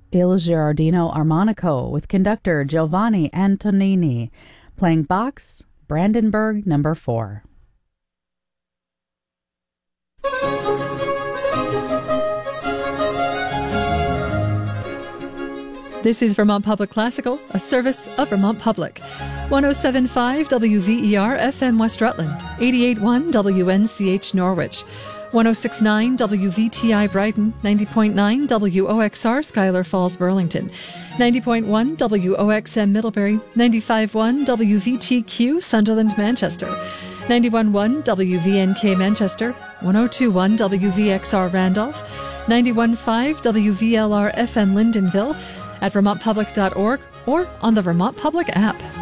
Il Girardino Armonico with conductor Giovanni Antonini, playing Bach's Brandenburg No. 4. This is Vermont Public Classical, a service of Vermont Public. 107.5 WVER FM West Rutland, 88.1 WNCH Norwich, 106.9 WVTI Brighton, 90.9 WOXR Schuyler Falls Burlington, 90.1 WOXM Middlebury, 95.1 WVTQ Sunderland Manchester, 91.1 WVNK Manchester, 102.1 WVXR Randolph, 91.5 WVLR FM Lyndonville, at vermontpublic.org or on the Vermont Public app.